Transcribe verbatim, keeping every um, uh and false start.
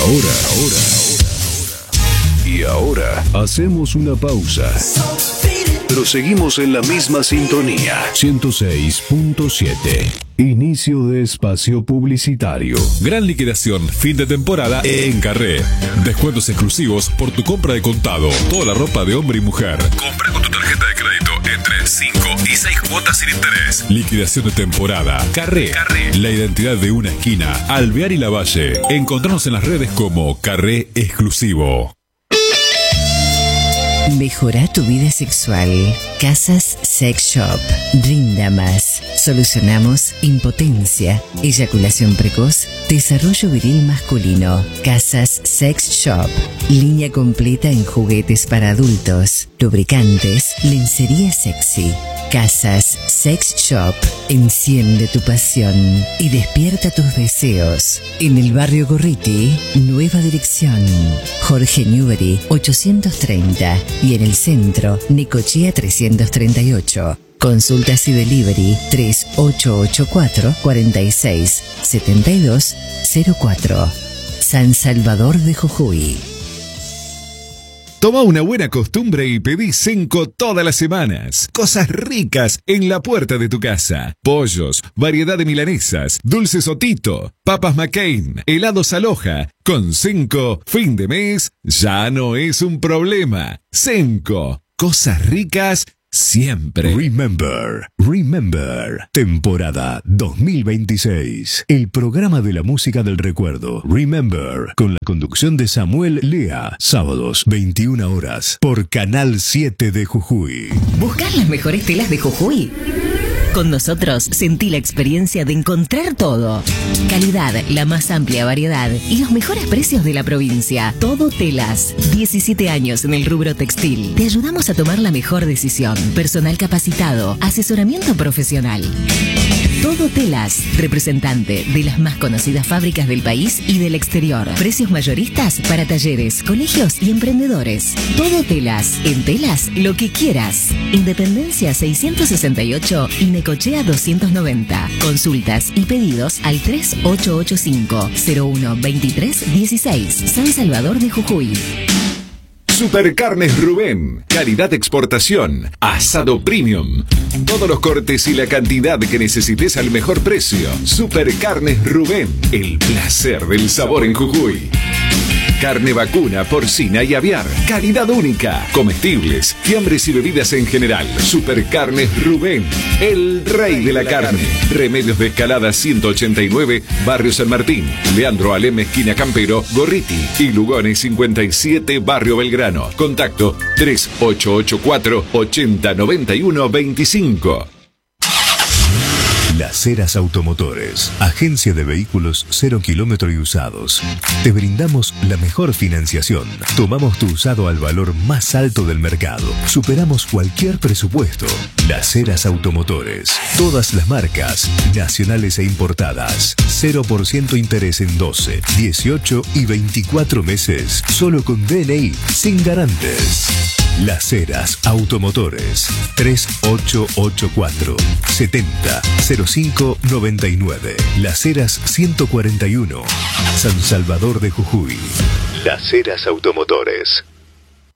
ahora, ahora, y ahora hacemos una pausa. Pero seguimos en la misma sintonía. ciento seis punto siete. Inicio de espacio publicitario. Gran liquidación fin de temporada en Carré. Descuentos exclusivos por tu compra de contado. Toda la ropa de hombre y mujer. Compra con tu tarjeta de crédito entre cinco y seis cuotas sin interés. Liquidación de temporada. Carré. Carré. La identidad de una esquina. Alvear y Lavalle. Encontrarnos en las redes como Carré Exclusivo. Mejora tu vida sexual. Casas Sex Shop. Brinda más. Solucionamos impotencia, eyaculación precoz, desarrollo viril masculino. Casas Sex Shop. Línea completa en juguetes para adultos, lubricantes, lencería sexy. Casas Sex Shop. Enciende tu pasión y despierta tus deseos. En el barrio Gorriti, nueva dirección. Jorge Newbery ochocientos treinta y en el centro, Necochea trescientos treinta y ocho. Consultas y delivery tres ocho ocho cuatro, cuatro seis, siete dos cero cuatro. San Salvador de Jujuy. Toma una buena costumbre y pedí Cenco todas las semanas. Cosas ricas en la puerta de tu casa. Pollos, variedad de milanesas, dulces Otito, papas McCain, helados Aloha. Con Cenco, fin de mes ya no es un problema. Cenco, cosas ricas siempre. Remember, Remember, temporada dos mil veintiséis. El programa de la música del recuerdo. Remember, con la conducción de Samuel Lea. Sábados, veintiuna horas, por Canal siete de Jujuy. ¿Buscar las mejores telas de Jujuy? Con nosotros sentí la experiencia de encontrar todo. Calidad, la más amplia variedad y los mejores precios de la provincia. Todo Telas. diecisiete años en el rubro textil. Te ayudamos a tomar la mejor decisión. Personal capacitado. Asesoramiento profesional. Todo Telas. Representante de las más conocidas fábricas del país y del exterior. Precios mayoristas para talleres, colegios y emprendedores. Todo Telas. En telas, lo que quieras. Independencia seiscientos sesenta y ocho y Necochea doscientos noventa. Consultas y pedidos al tres ocho ocho cinco, cero uno dos tres uno seis. San Salvador de Jujuy. Supercarnes Rubén, calidad de exportación, asado premium. Todos los cortes y la cantidad que necesites al mejor precio. Supercarnes Rubén, el placer del sabor en Jujuy. Carne vacuna, porcina y aviar. Calidad única. Comestibles, fiambres y bebidas en general. Supercarnes Rubén, el rey de la carne. Remedios de Escalada ciento ochenta y nueve, Barrio San Martín. Leandro Alem, esquina Campero, Gorriti. Y Lugones cincuenta y siete, Barrio Belgrano. Contacto tres ocho ocho cuatro, ochenta noventa y uno veinticinco. Las Heras Automotores, agencia de vehículos cero kilómetro y usados. Te brindamos la mejor financiación. Tomamos tu usado al valor más alto del mercado. Superamos cualquier presupuesto. Las Heras Automotores. Todas las marcas, nacionales e importadas. cero por ciento interés en doce, dieciocho y veinticuatro meses. Solo con D N I, sin garantes. Las Heras Automotores. tres ocho ocho cuatro, setenta, cero cinco noventa y nueve. Las Heras ciento cuarenta y uno. San Salvador de Jujuy. Las Heras Automotores.